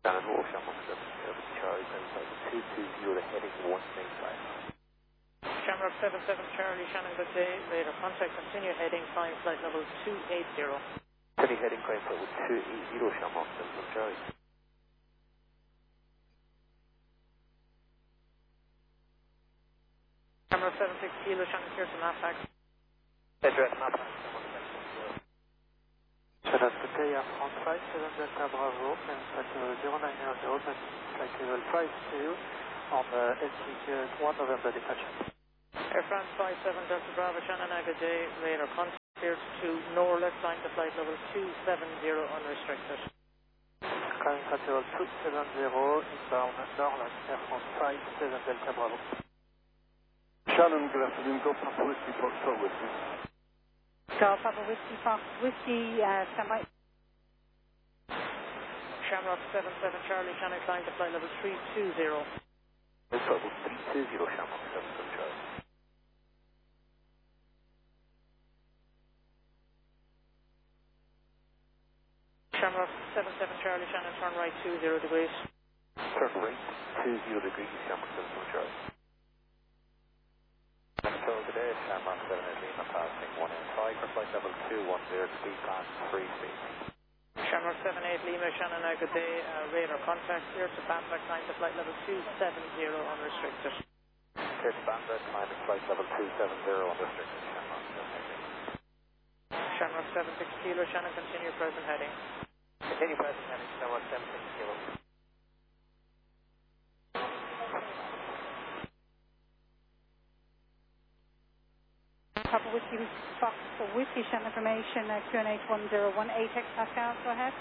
Shannon Wolf, Shamrock 7, Charlie, Shannon 220, heading 185. Shamrock 77 Charlie, Shannon, good day. Radar contact, continue heading, climb flight level 280. Continue heading, climb flight level 280, Shamrock 77 Charlie. Shamrock 76 Kilo, Shannon, clear to Mapac. Address Mapac, Shannon, good day, France 5, 7 Delta Bravo, climb flight 0900, flight level 52 on LT 1 November departure. Air France 57 Delta Bravo, Shannon, good day. Radar contact, clear to NOR left line to flight level 270 unrestricted. Climbing flight level 270, inbound Norland, Air France 57 Delta Bravo. Shannon, good afternoon. Go Papa Whiskey Foxtrot Whiskey. Go Papa Whiskey Fox Whiskey, standby. Shamrock 77 Charlie, Shannon, climb to flight level 320. Flight level 320, Shamrock 77 Charlie. Shamrock 77 Charlie, Shannon, turn right 20 degrees. Turn right 20 degrees, Shamrock 77 Charlie. So today, Shamrock 7 Lima passing 185 for flight level 210, speed pass 3 feet. Shamrock 78 Lima, Shannon, good day. Radar contact, clear to Bamberg, climb to flight level 270 unrestricted. Clear to Bamberg, climbing flight level 270 unrestricted, Shamrock 78. Shamrock 76 Kilo, Shannon, continue present heading. Continue present heading, Shamrock 76 Kilo. Papa Whiskey Fox Whiskey, Shannon information, QNH 1018 hectopascal, go ahead.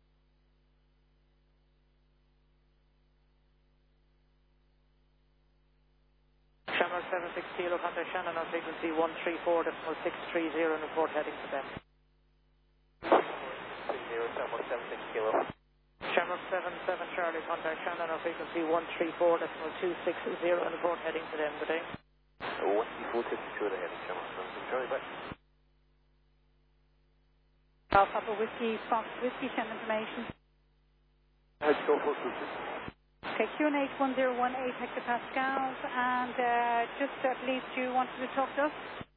Shamrock 76 Kilo, contact Shannon on frequency 134.630 and report heading to them. 30, Shamrock 76 Kilo. Shamrock 77 Charlie, contact Shannon on frequency 134.260 and report heading to them today. 142 ahead, Shamrock 77 Charlie, bye. Go Papa Whiskey Fox Whiskey, Shannon information. Head Go Fox Whiskey. Okay, QNH 1018 hectopascals, and just at least you wanted to talk to us?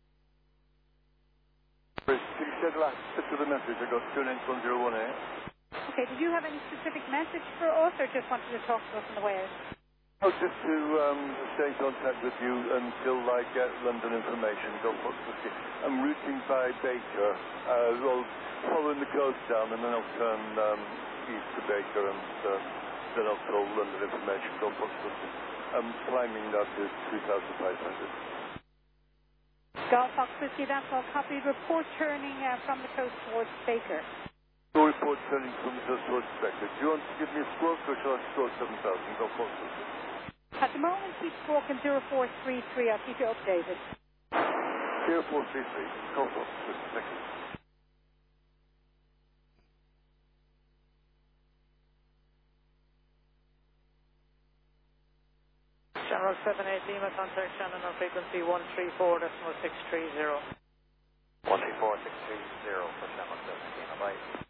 You said last bit of the message I got, QNH 1018. Okay, did you have any specific message for us, or just wanted to talk to us on the way out? Oh, just to stay in contact with you until I get London information, Go Fox Whiskey. I'm routing by Baker, well, following the coast down, and then I'll turn east to Baker, and then I'll call London information, Go Fox Whiskey. I'm climbing that to 2,500. Go Fox Whiskey, that's all copied. Report turning from the coast towards Baker. No report turning from the coast towards Baker. Do you want to give me a stroke, or shall I stroke 7,000, Go Fox Whiskey? At the moment, keep stroking 0433. I'll keep you updated. 0433, Go Fox Whiskey, thank you. Shamrock 78 Lima, contact Shannon on frequency 134.630. 134.630 for Shamrock 7 Lima, bye.